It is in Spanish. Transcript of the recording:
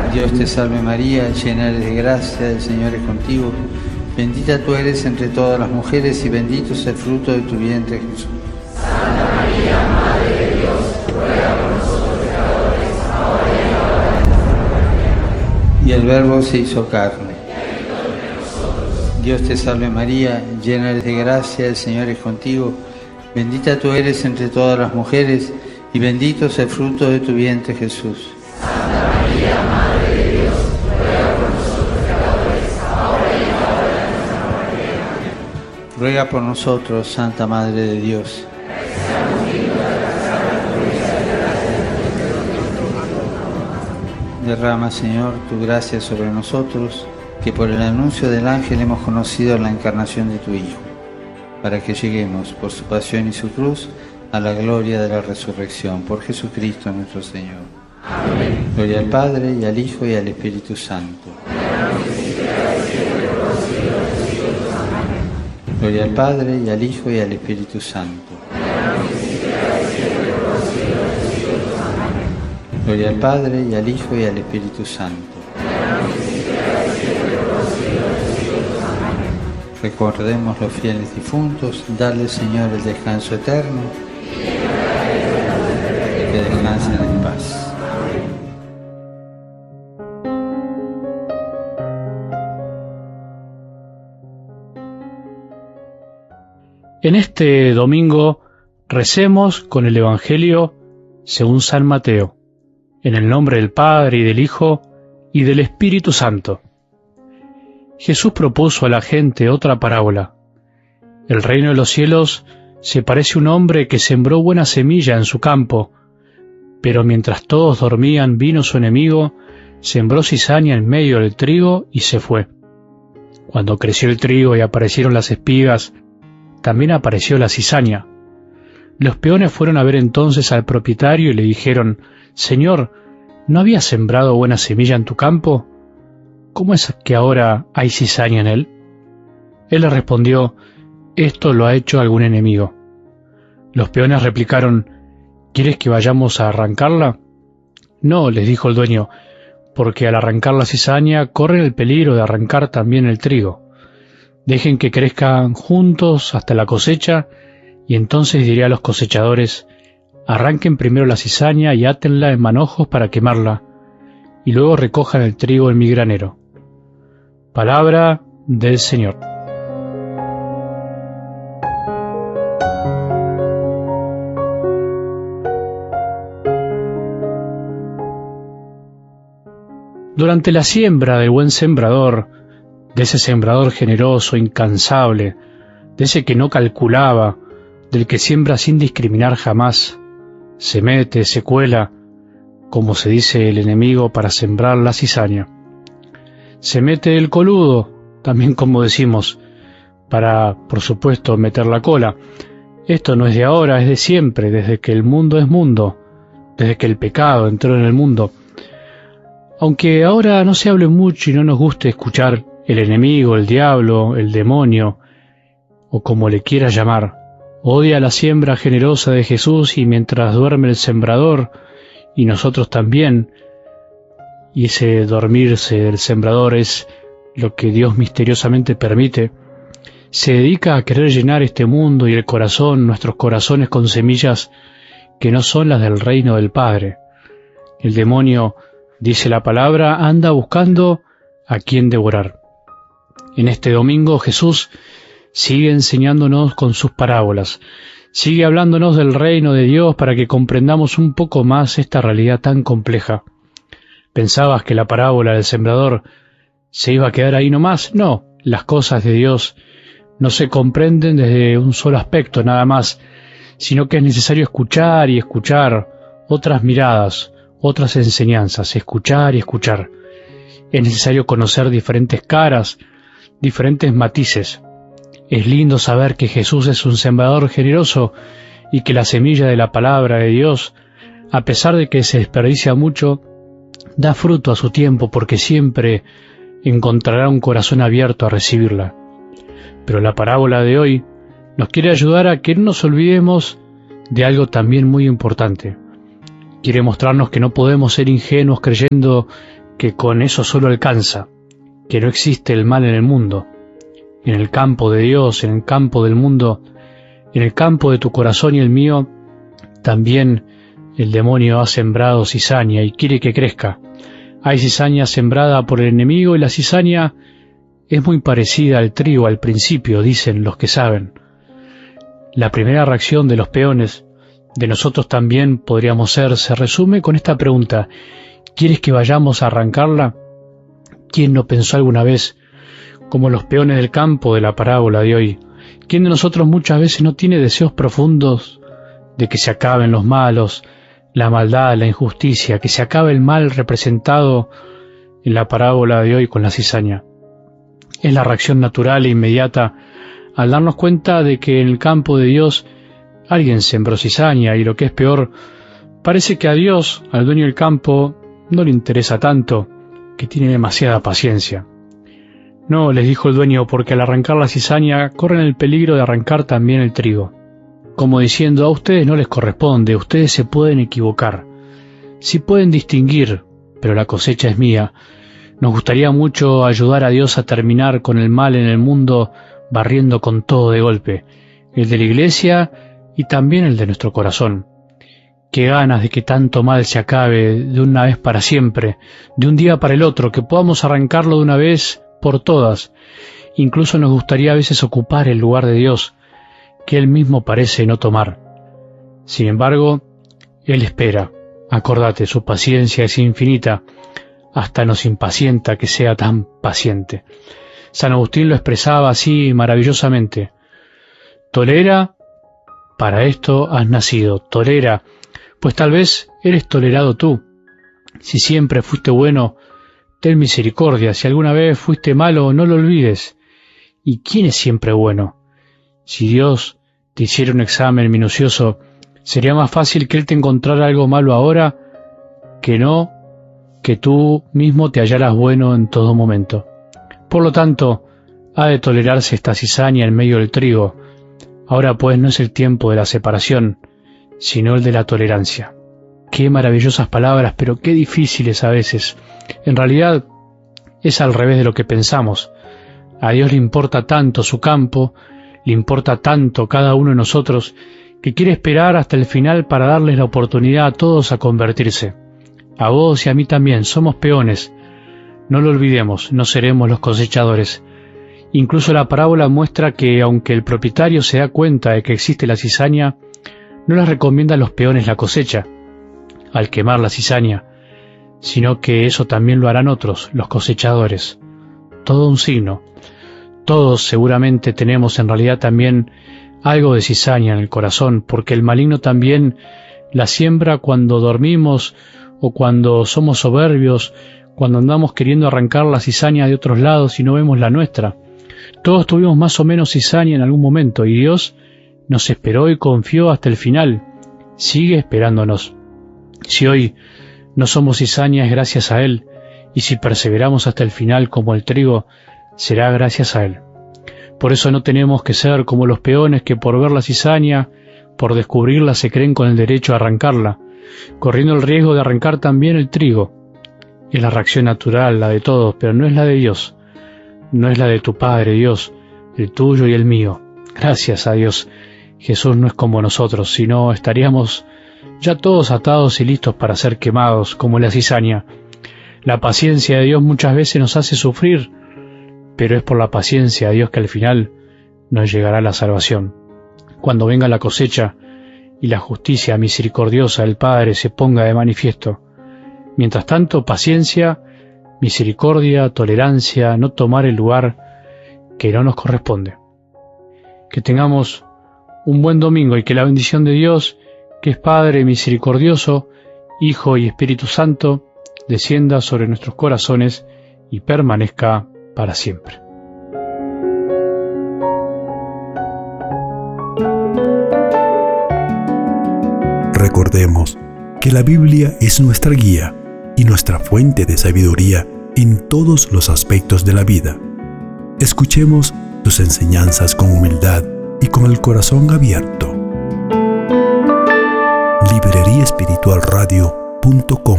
Dios te salve María, llena eres de gracia, el Señor es contigo. Bendita tú eres entre todas las mujeres y bendito es el fruto de tu vientre, Jesús. Santa María, Madre de Dios, ruega por nosotros pecadores, ahora y en la hora de nuestra muerte. Y el Verbo se hizo carne. Dios te salve María, llena eres de gracia, el Señor es contigo. Bendita tú eres entre todas las mujeres y bendito es el fruto de tu vientre, Jesús. Santa María, Madre de Dios, ruega por nosotros pecadores, ahora y en la hora de nuestra muerte. Amén. Ruega por nosotros, Santa Madre de Dios. Derrama, Señor, tu gracia sobre nosotros, que por el anuncio del ángel hemos conocido la encarnación de tu Hijo, para que lleguemos, por su pasión y su cruz, a la gloria de la resurrección. Por Jesucristo nuestro Señor. Amén. Gloria al Padre, y al Hijo, y al Espíritu Santo. Gloria al Padre, y al Hijo, y al Espíritu Santo. Gloria al Padre, y al Hijo, y al Espíritu Santo. Recordemos los fieles difuntos, darle, Señor, el descanso eterno, que descansen en paz. En este domingo recemos con el Evangelio según San Mateo, en el nombre del Padre y del Hijo y del Espíritu Santo. Jesús propuso a la gente otra parábola. El reino de los cielos se parece a un hombre que sembró buena semilla en su campo, pero mientras todos dormían vino su enemigo, sembró cizaña en medio del trigo y se fue. Cuando creció el trigo y aparecieron las espigas, también apareció la cizaña. Los peones fueron a ver entonces al propietario y le dijeron: «Señor, ¿no habías sembrado buena semilla en tu campo? ¿Cómo es que ahora hay cizaña en él?». Él le respondió: «Esto lo ha hecho algún enemigo». Los peones replicaron: «¿Quieres que vayamos a arrancarla?». «No», les dijo el dueño, «porque al arrancar la cizaña corren el peligro de arrancar también el trigo. Dejen que crezcan juntos hasta la cosecha, y entonces diré a los cosechadores: arranquen primero la cizaña y átenla en manojos para quemarla, y luego recojan el trigo en mi granero». Palabra del Señor. Durante la siembra del buen sembrador, de ese sembrador generoso, incansable, de ese que no calculaba, del que siembra sin discriminar jamás, se mete, se cuela, como se dice el enemigo, para sembrar la cizaña. Se mete el coludo, también como decimos, para, por supuesto, meter la cola. Esto no es de ahora, es de siempre, desde que el mundo es mundo, desde que el pecado entró en el mundo. Aunque ahora no se hable mucho y no nos guste escuchar el enemigo, el diablo, el demonio, o como le quiera llamar, odia la siembra generosa de Jesús, y mientras duerme el sembrador, y nosotros también, y ese dormirse del sembrador es lo que Dios misteriosamente permite, se dedica a querer llenar este mundo y el corazón, nuestros corazones, con semillas que no son las del reino del Padre. El demonio, dice la palabra, anda buscando a quien devorar. En este domingo Jesús sigue enseñándonos con sus parábolas, sigue hablándonos del reino de Dios para que comprendamos un poco más esta realidad tan compleja. ¿Pensabas que la parábola del sembrador se iba a quedar ahí nomás? No, las cosas de Dios no se comprenden desde un solo aspecto nada más, sino que es necesario escuchar y escuchar otras miradas, otras enseñanzas, escuchar y escuchar. Es necesario conocer diferentes caras, diferentes matices. Es lindo saber que Jesús es un sembrador generoso y que la semilla de la palabra de Dios, a pesar de que se desperdicia mucho, da fruto a su tiempo, porque siempre encontrará un corazón abierto a recibirla. Pero la parábola de hoy nos quiere ayudar a que no nos olvidemos de algo también muy importante. Quiere mostrarnos que no podemos ser ingenuos creyendo que con eso solo alcanza, que no existe el mal en el mundo. En el campo de Dios, en el campo del mundo, en el campo de tu corazón y el mío, también el demonio ha sembrado cizaña y quiere que crezca. Hay cizaña sembrada por el enemigo y la cizaña es muy parecida al trigo al principio, dicen los que saben. La primera reacción de los peones, de nosotros también podríamos ser, se resume con esta pregunta: ¿quieres que vayamos a arrancarla? ¿Quién no pensó alguna vez, como los peones del campo de la parábola de hoy? ¿Quién de nosotros muchas veces no tiene deseos profundos de que se acaben los malos, la maldad, la injusticia, que se acabe el mal representado en la parábola de hoy con la cizaña? Es la reacción natural e inmediata al darnos cuenta de que en el campo de Dios alguien sembró cizaña y, lo que es peor, parece que a Dios, al dueño del campo, no le interesa tanto, que tiene demasiada paciencia. No, les dijo el dueño, porque al arrancar la cizaña corren el peligro de arrancar también el trigo. Como diciendo, a ustedes no les corresponde, ustedes se pueden equivocar. Sí pueden distinguir, pero la cosecha es mía. Nos gustaría mucho ayudar a Dios a terminar con el mal en el mundo, barriendo con todo de golpe, el de la iglesia y también el de nuestro corazón. Qué ganas de que tanto mal se acabe de una vez para siempre, de un día para el otro, que podamos arrancarlo de una vez por todas. Incluso nos gustaría a veces ocupar el lugar de Dios, que Él mismo parece no tomar. Sin embargo, Él espera. Acordate, su paciencia es infinita, hasta nos impacienta que sea tan paciente. San Agustín lo expresaba así maravillosamente: tolera, para esto has nacido, tolera, pues tal vez eres tolerado tú. Si siempre fuiste bueno, ten misericordia; si alguna vez fuiste malo, no lo olvides. ¿Y quién es siempre bueno? Si Dios te hiciera un examen minucioso, sería más fácil que Él te encontrara algo malo ahora que no que tú mismo te hallaras bueno en todo momento. Por lo tanto, ha de tolerarse esta cizaña en medio del trigo. Ahora pues no es el tiempo de la separación, sino el de la tolerancia. Qué maravillosas palabras, pero qué difíciles a veces. En realidad es al revés de lo que pensamos. A Dios le importa tanto su campo, le importa tanto cada uno de nosotros, que quiere esperar hasta el final para darles la oportunidad a todos a convertirse. A vos y a mí también, somos peones. No lo olvidemos, no seremos los cosechadores. Incluso la parábola muestra que, aunque el propietario se da cuenta de que existe la cizaña, no les recomienda a los peones la cosecha al quemar la cizaña, sino que eso también lo harán otros, los cosechadores. Todo un signo. Todos seguramente tenemos en realidad también algo de cizaña en el corazón, porque el maligno también la siembra cuando dormimos o cuando somos soberbios, cuando andamos queriendo arrancar la cizaña de otros lados y no vemos la nuestra. Todos tuvimos más o menos cizaña en algún momento, y Dios nos esperó y confió hasta el final. Sigue esperándonos. Si hoy no somos cizaña es gracias a Él, y si perseveramos hasta el final como el trigo, será gracias a Él. Por eso no tenemos que ser como los peones que por ver la cizaña, por descubrirla, se creen con el derecho a arrancarla, corriendo el riesgo de arrancar también el trigo. Es la reacción natural, la de todos, pero no es la de Dios. No es la de tu Padre Dios, el tuyo y el mío. Gracias a Dios, Jesús no es como nosotros, sino estaríamos ya todos atados y listos para ser quemados, como la cizaña. La paciencia de Dios muchas veces nos hace sufrir, pero es por la paciencia de Dios que al final nos llegará la salvación. Cuando venga la cosecha y la justicia misericordiosa del Padre se ponga de manifiesto. Mientras tanto, paciencia, misericordia, tolerancia, no tomar el lugar que no nos corresponde. Que tengamos un buen domingo y que la bendición de Dios, que es Padre misericordioso, Hijo y Espíritu Santo, descienda sobre nuestros corazones y permanezca para siempre. Recordemos que la Biblia es nuestra guía y nuestra fuente de sabiduría en todos los aspectos de la vida. Escuchemos sus enseñanzas con humildad y con el corazón abierto. libreriaespiritualradio.com